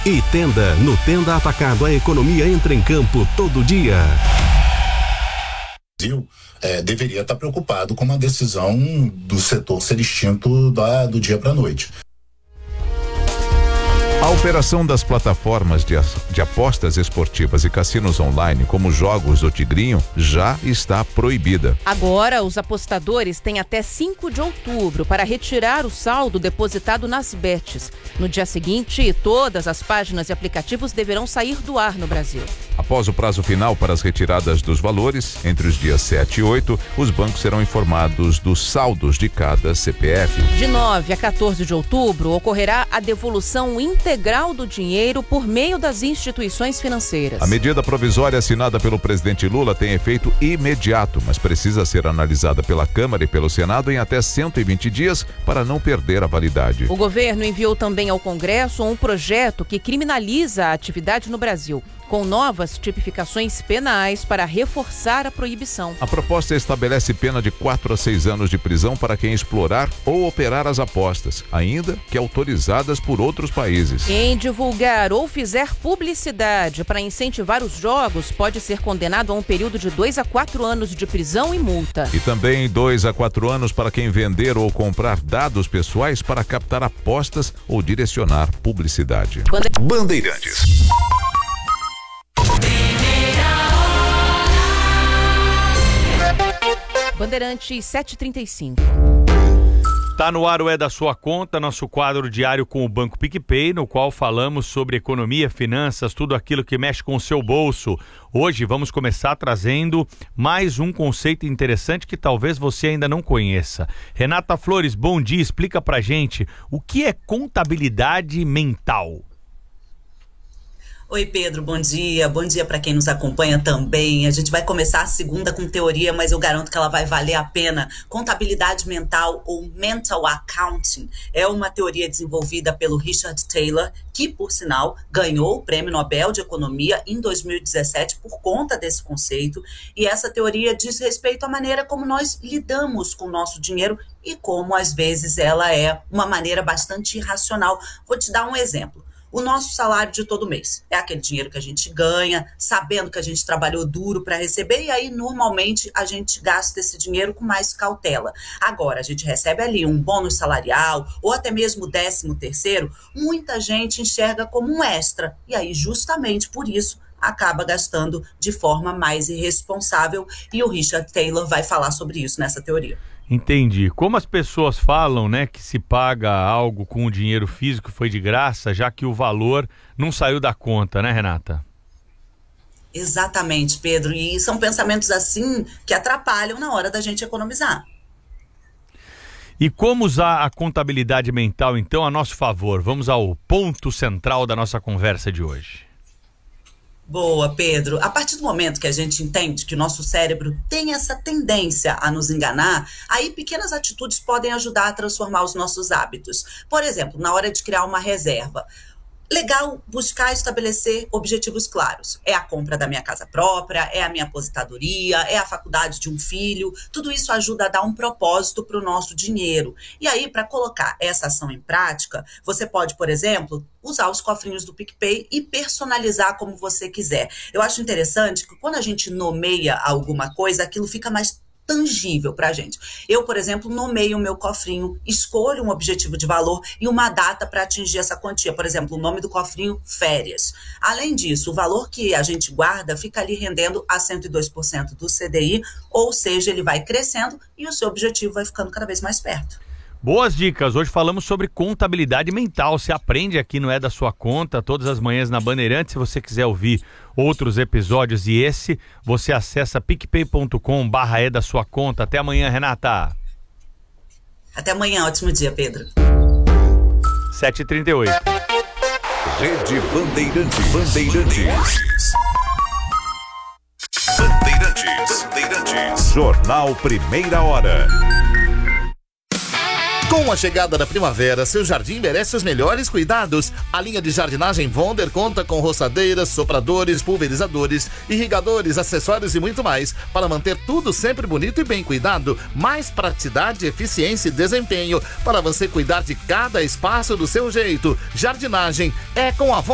E Tenda, no Tenda Atacado, a economia entra em campo todo dia. O Brasil deveria estar preocupado com uma decisão do setor ser extinto do dia para a noite. A operação das plataformas de apostas esportivas e cassinos online, como jogos do Tigrinho, já está proibida. Agora, os apostadores têm até 5 de outubro para retirar o saldo depositado nas bets. No dia seguinte, todas as páginas e aplicativos deverão sair do ar no Brasil. Após o prazo final para as retiradas dos valores, entre os dias 7 e 8, os bancos serão informados dos saldos de cada CPF. De 9 a 14 de outubro, ocorrerá a devolução integral do dinheiro por meio das instituições financeiras. A medida provisória assinada pelo presidente Lula tem efeito imediato, mas precisa ser analisada pela Câmara e pelo Senado em até 120 dias para não perder a validade. O governo enviou também ao Congresso um projeto que criminaliza a atividade no Brasil, com novas tipificações penais para reforçar a proibição. A proposta estabelece pena de 4 a 6 anos de prisão para quem explorar ou operar as apostas, ainda que autorizadas por outros países. Quem divulgar ou fizer publicidade para incentivar os jogos pode ser condenado a um período de 2 a 4 anos de prisão e multa. E também 2 a 4 anos para quem vender ou comprar dados pessoais para captar apostas ou direcionar publicidade. Bandeirantes. Bandeirantes 7h35. Tá no ar o É da Sua Conta, nosso quadro diário com o Banco PicPay, no qual falamos sobre economia, finanças, tudo aquilo que mexe com o seu bolso. Hoje vamos começar trazendo mais um conceito interessante que talvez você ainda não conheça. Renata Flores, bom dia, explica pra gente o que é contabilidade mental. Oi Pedro, bom dia para quem nos acompanha também. A gente vai começar a segunda com teoria, mas eu garanto que ela vai valer a pena. Contabilidade mental ou mental accounting é uma teoria desenvolvida pelo Richard Taylor, que por sinal ganhou o Prêmio Nobel de Economia em 2017 por conta desse conceito, e essa teoria diz respeito à maneira como nós lidamos com o nosso dinheiro e como às vezes ela é uma maneira bastante irracional. Vou te dar um exemplo. O nosso salário de todo mês é aquele dinheiro que a gente ganha, sabendo que a gente trabalhou duro para receber, e aí normalmente a gente gasta esse dinheiro com mais cautela. Agora, a gente recebe ali um bônus salarial ou até mesmo 13º, muita gente enxerga como um extra, e aí justamente por isso acaba gastando de forma mais irresponsável, e o Richard Taylor vai falar sobre isso nessa teoria. Entendi. Como as pessoas falam, né, que se paga algo com o dinheiro físico foi de graça, já que o valor não saiu da conta, né, Renata? Exatamente, Pedro. E são pensamentos assim que atrapalham na hora da gente economizar. E como usar a contabilidade mental, então, a nosso favor? Vamos ao ponto central da nossa conversa de hoje. Boa, Pedro. A partir do momento que a gente entende que o nosso cérebro tem essa tendência a nos enganar, aí pequenas atitudes podem ajudar a transformar os nossos hábitos. Por exemplo, na hora de criar uma reserva. Legal buscar estabelecer objetivos claros. É a compra da minha casa própria, é a minha aposentadoria, é a faculdade de um filho. Tudo isso ajuda a dar um propósito para o nosso dinheiro. E aí, para colocar essa ação em prática, você pode, por exemplo, usar os cofrinhos do PicPay e personalizar como você quiser. Eu acho interessante que quando a gente nomeia alguma coisa, aquilo fica mais tangível para a gente. Eu, por exemplo, nomeio o meu cofrinho, escolho um objetivo de valor e uma data para atingir essa quantia. Por exemplo, o nome do cofrinho, férias. Além disso, o valor que a gente guarda fica ali rendendo a 102% do CDI, ou seja, ele vai crescendo e o seu objetivo vai ficando cada vez mais perto. Boas dicas, hoje falamos sobre contabilidade mental, você aprende aqui no É da Sua Conta, todas as manhãs na Bandeirantes. Se você quiser ouvir outros episódios e esse, você acessa picpay.com/É da Sua Conta. Até amanhã, Renata. Até amanhã, ótimo dia, Pedro. 7h38. Rede Bandeirantes. Bandeirantes. Jornal Primeira Hora. Com a chegada da primavera, seu jardim merece os melhores cuidados. A linha de jardinagem Wonder conta com roçadeiras, sopradores, pulverizadores, irrigadores, acessórios e muito mais para manter tudo sempre bonito e bem cuidado. Mais praticidade, eficiência e desempenho para você cuidar de cada espaço do seu jeito. Jardinagem é com a Wonder.